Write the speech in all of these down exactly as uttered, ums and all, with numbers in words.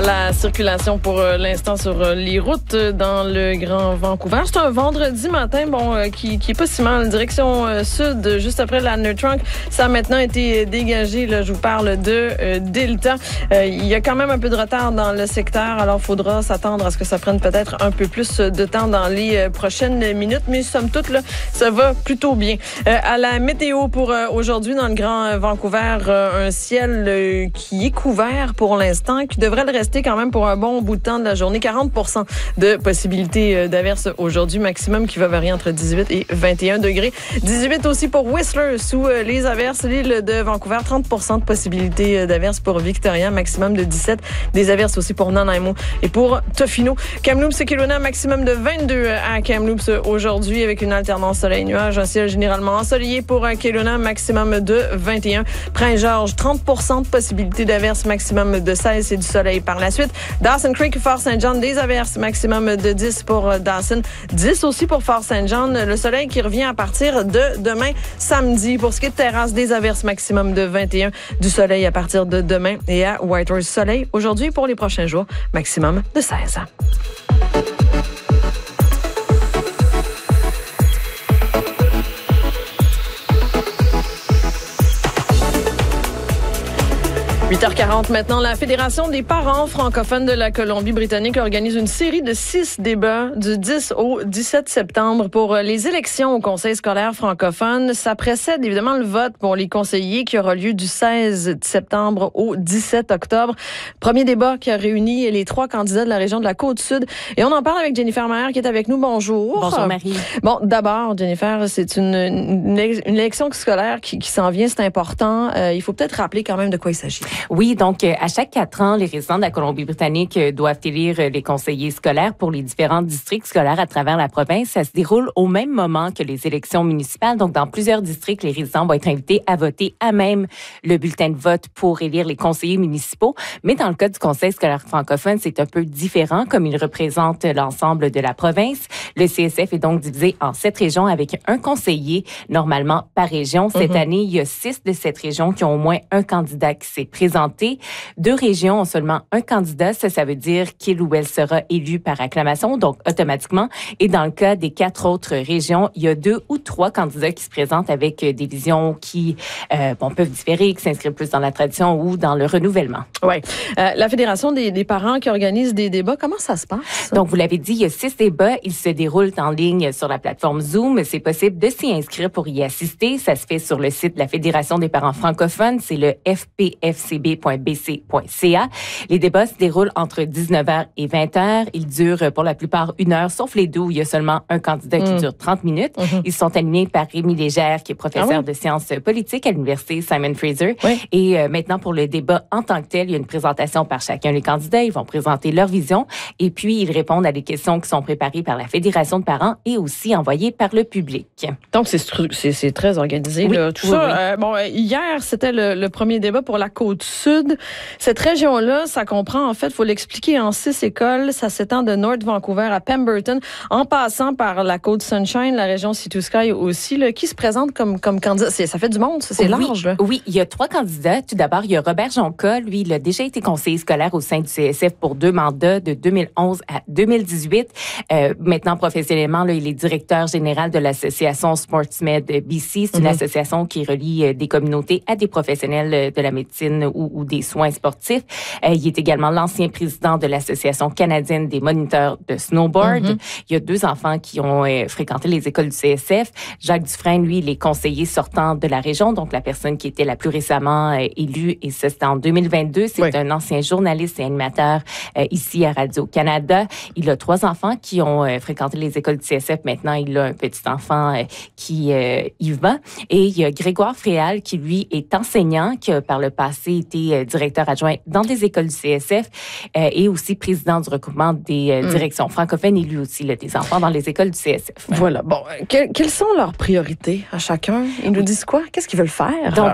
La circulation pour euh, l'instant sur euh, les routes euh, dans le Grand Vancouver. C'est un vendredi matin, bon, euh, qui, qui est pas si mal. Direction euh, sud, juste après la Trunk. Ça a maintenant été dégagé. Là, je vous parle de euh, Delta. Euh, il y a quand même un peu de retard dans le secteur, alors il faudra s'attendre à ce que ça prenne peut-être un peu plus de temps dans les euh, prochaines minutes. Mais somme toute, là, ça va plutôt bien. Euh, à la météo pour euh, aujourd'hui dans le Grand Vancouver, euh, un ciel euh, qui est couvert pour l'instant, qui devrait le rester quand même pour un bon bout de temps de la journée. quarante pour cent de possibilité d'averse aujourd'hui, maximum qui va varier entre dix-huit et vingt et un degrés. dix-huit aussi pour Whistler sous les averses. L'île de Vancouver, trente pour cent de possibilité d'averse pour Victoria, maximum de dix-sept. Des averses aussi pour Nanaimo et pour Tofino. Kamloops et Kelowna, maximum de vingt-deux à Kamloops aujourd'hui avec une alternance soleil-nuage. Un ciel généralement ensoleillé pour Kelowna, maximum de vingt et un. Prince-Georges, trente pour cent de possibilité d'averse, maximum de seize et du soleil par la suite. Dawson Creek, Fort Saint-John, des averses, maximum de dix pour Dawson, dix aussi pour Fort Saint-John. Le soleil qui revient à partir de demain samedi. Pour ce qui est de terrasse, des averses, maximum de vingt et un, du soleil à partir de demain. Et à Whitehorse, soleil aujourd'hui pour les prochains jours, maximum de seize. huit heures quarante maintenant, la Fédération des parents francophones de la Colombie-Britannique organise une série de six débats du dix au dix-sept septembre pour les élections au Conseil scolaire francophone. Ça précède évidemment le vote pour les conseillers qui aura lieu du seize septembre au dix-sept octobre. Premier débat qui a réuni les trois candidats de la région de la Côte-Sud. Et on en parle avec Jennifer Maher qui est avec nous. Bonjour. Bonjour Marie. Bon, d'abord, Jennifer, c'est une, une, une élection scolaire qui, qui s'en vient, c'est important. Euh, il faut peut-être rappeler quand même de quoi il s'agit. Oui, donc à chaque quatre ans, les résidents de la Colombie-Britannique doivent élire les conseillers scolaires pour les différents districts scolaires à travers la province. Ça se déroule au même moment que les élections municipales. Donc, dans plusieurs districts, les résidents vont être invités à voter à même le bulletin de vote pour élire les conseillers municipaux. Mais dans le cas du Conseil scolaire francophone, c'est un peu différent, comme il représente l'ensemble de la province. Le C S F est donc divisé en sept régions avec un conseiller, normalement par région. Cette mm-hmm. année, il y a six de cette région qui ont au moins un candidat qui s'est présenté. Deux régions ont seulement un candidat. Ça, ça veut dire qu'il ou elle sera élu par acclamation, donc automatiquement. Et dans le cas des quatre autres régions, il y a deux ou trois candidats qui se présentent avec des visions qui euh, bon, peuvent différer, qui s'inscrivent plus dans la tradition ou dans le renouvellement. Oui. Euh, la Fédération des, des parents qui organise des débats, comment ça se passe? Donc, vous l'avez dit, il y a six débats. Ils se déroulent en ligne sur la plateforme Zoom. C'est possible de s'y inscrire pour y assister. Ça se fait sur le site de la Fédération des parents francophones. C'est le f p f c b point b c point c a. Les débats se déroulent entre dix-neuf heures et vingt heures. Ils durent pour la plupart une heure, sauf les deux où il y a seulement un candidat qui mmh. dure trente minutes. Mmh. Ils sont animés par Rémi Légère, qui est professeur ah oui? de sciences politiques à l'Université Simon Fraser. Oui. Et euh, maintenant, pour le débat en tant que tel, il y a une présentation par chacun des candidats. Ils vont présenter leur vision et puis ils répondent à des questions qui sont préparées par la Fédération de parents et aussi envoyées par le public. Donc, c'est, c'est, c'est très organisé. Oui, là. Tout oui, ça, oui. Euh, bon, hier, c'était le, le premier débat pour la Côte-Sud. Cette région-là, ça comprend, en fait, il faut l'expliquer, en six écoles. Ça s'étend de North Vancouver à Pemberton, en passant par la Côte-Sunshine, la région Sea to Sky aussi, là, qui se présente comme, comme candidat. C'est, ça fait du monde, ça, c'est oui, large. Là. Oui, il y a trois candidats. Tout d'abord, il y a Robert Jonca. Lui, il a déjà été conseiller scolaire au sein du C S F pour deux mandats, de deux mille onze à deux mille dix-huit. Euh, maintenant, professionnellement, là, il est directeur général de l'association SportsMed B C. C'est une mm-hmm. association qui relie des communautés à des professionnels de la médecine ou, ou des soins sportifs. Euh, il est également l'ancien président de l'Association canadienne des moniteurs de snowboard. Mm-hmm. Il y a deux enfants qui ont euh, fréquenté les écoles du C S F. Jacques Dufresne, lui, il est conseiller sortant de la région, donc la personne qui était la plus récemment euh, élue, et ça, c'était en deux mille vingt-deux. C'est oui. un ancien journaliste et animateur euh, ici à Radio-Canada. Il a trois enfants qui ont euh, fréquenté les écoles du C S F. Maintenant, il a un petit enfant euh, qui euh, y va. Et il y a Grégoire Fréal, qui, lui, est enseignant, qui a par le passé été euh, directeur adjoint dans des écoles du C S F euh, et aussi président du regroupement des euh, mm. directions francophones et lui aussi, là, des enfants dans les écoles du C S F. Voilà. Bon, que, quelles sont leurs priorités à chacun? Ils nous disent quoi? Qu'est-ce qu'ils veulent faire? Donc,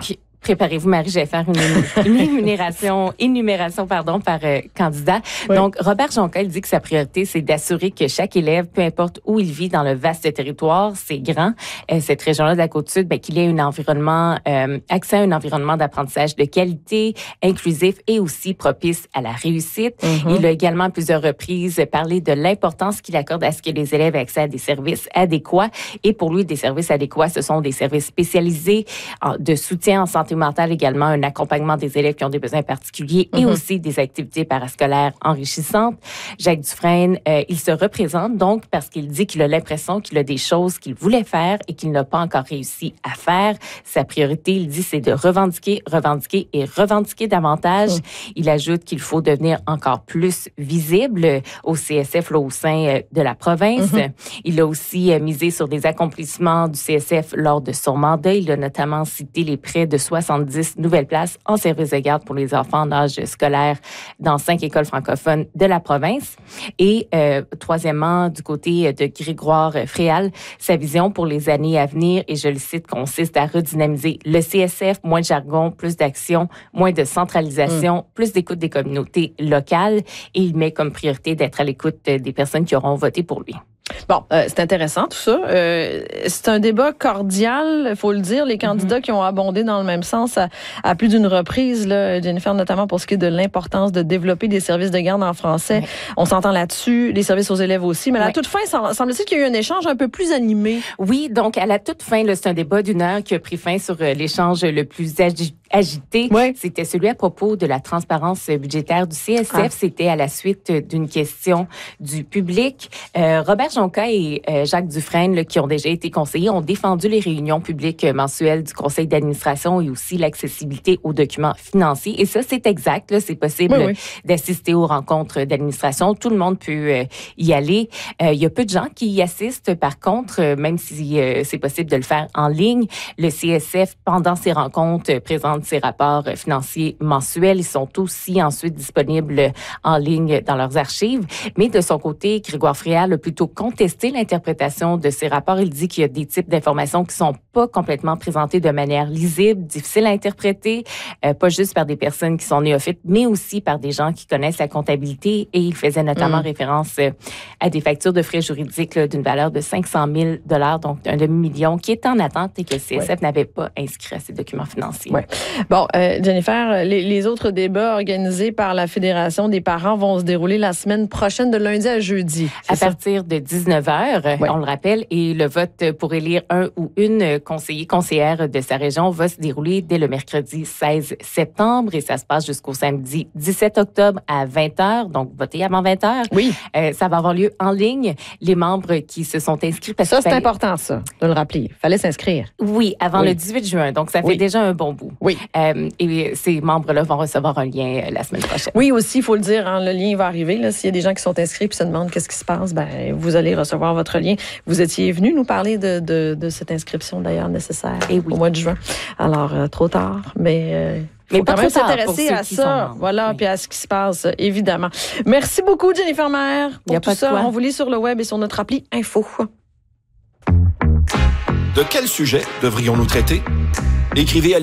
Préparez-vous, Marie, je vais faire une, une énumération, énumération pardon, par euh, candidat. Oui. Donc, Robert Jonca, il dit que sa priorité, c'est d'assurer que chaque élève, peu importe où il vit dans le vaste territoire, c'est grand, euh, cette région-là de la Côte-Sud, ben, qu'il ait un environnement, euh, accès à un environnement d'apprentissage de qualité, inclusif et aussi propice à la réussite. Mm-hmm. Il a également à plusieurs reprises parlé de l'importance qu'il accorde à ce que les élèves aient accès à des services adéquats. Et pour lui, des services adéquats, ce sont des services spécialisés de soutien en santé mentale, également un accompagnement des élèves qui ont des besoins particuliers mm-hmm. et aussi des activités parascolaires enrichissantes. Jacques Dufresne, euh, il se représente donc parce qu'il dit qu'il a l'impression qu'il a des choses qu'il voulait faire et qu'il n'a pas encore réussi à faire. Sa priorité, il dit, c'est de revendiquer, revendiquer et revendiquer davantage. Mm. Il ajoute qu'il faut devenir encore plus visible au C S F, là, au sein de la province. Mm-hmm. Il a aussi euh, misé sur des accomplissements du C S F lors de son mandat. Il a notamment cité les près de soixante-dix nouvelles places en service de garde pour les enfants en âge scolaire dans cinq écoles francophones de la province. Et euh, troisièmement, du côté de Grégoire Fréal, sa vision pour les années à venir, et je le cite, consiste à redynamiser le C S F, moins de jargon, plus d'action, moins de centralisation, mmh. plus d'écoute des communautés locales. Et il met comme priorité d'être à l'écoute des personnes qui auront voté pour lui. Bon, euh, c'est intéressant tout ça. Euh, c'est un débat cordial, il faut le dire. Les candidats mm-hmm. qui ont abondé dans le même sens à, à plus d'une reprise, là, Jennifer, notamment pour ce qui est de l'importance de développer des services de garde en français. Oui. On s'entend là-dessus, les services aux élèves aussi. Mais à la oui. toute fin, semble-t-il qu'il y a eu un échange un peu plus animé. Oui, donc à la toute fin, là, c'est un débat d'une heure qui a pris fin sur euh, l'échange le plus agi- agité. Oui. C'était celui à propos de la transparence budgétaire du C S F. Ah. C'était à la suite d'une question du public. Euh, Robert Jonca et euh, Jacques Dufresne, là, qui ont déjà été conseillers, ont défendu les réunions publiques mensuelles du conseil d'administration et aussi l'accessibilité aux documents financiers. Et ça, c'est exact. Là, c'est possible oui, oui. d'assister aux rencontres d'administration. Tout le monde peut euh, y aller. Euh, il y a peu de gens qui y assistent. Par contre, euh, même si euh, c'est possible de le faire en ligne, le C S F, pendant ces rencontres, euh, présente ses rapports euh, financiers mensuels. Ils sont aussi ensuite disponibles en ligne dans leurs archives. Mais de son côté, Grégoire Fréal a plutôt contesté l'interprétation de ces rapports. Il dit qu'il y a des types d'informations qui sont pas complètement présentées de manière lisible, difficile à interpréter, euh, pas juste par des personnes qui sont néophytes, mais aussi par des gens qui connaissent la comptabilité. Et il faisait notamment mmh. référence euh, à des factures de frais juridiques là, d'une valeur de cinq cent mille dollars, donc un demi-million, qui est en attente et que le C S F ouais. n'avait pas inscrit à ses documents financiers. Ouais. Bon, euh, Jennifer, les, les autres débats organisés par la Fédération des parents vont se dérouler la semaine prochaine de lundi à jeudi. À ça? Partir de dix-neuf heures, ouais. on le rappelle, et le vote pour élire un ou une conseiller, conseillère de sa région va se dérouler dès le mercredi seize septembre et ça se passe jusqu'au samedi dix-sept octobre à vingt heures, donc votez avant vingt heures. Oui. Euh, ça va avoir lieu en ligne. Les membres qui se sont inscrits... Parce ça, c'est fallait... important, ça, de le rappeler. Il fallait s'inscrire. Oui, avant oui. le dix-huit juin, donc ça fait oui. déjà un bon bout. Oui. Euh, et ces membres-là vont recevoir un lien la semaine prochaine. Oui, aussi, il faut le dire, hein, le lien va arriver. Là, s'il y a des gens qui sont inscrits et se demandent qu'est-ce qui se passe, ben, vous allez recevoir votre lien. Vous étiez venu nous parler de, de, de cette inscription, d'ailleurs, nécessaire et oui. au mois de juin. Alors, euh, trop tard, mais... Euh, Mais faut pas quand même trop tard s'intéresser à ça, voilà, oui. puis à ce qui se passe, évidemment. Merci beaucoup, Jennifer Maher, pour tout ça. On vous lit sur le web et sur notre appli Info. De quel sujet devrions-nous traiter? Écrivez à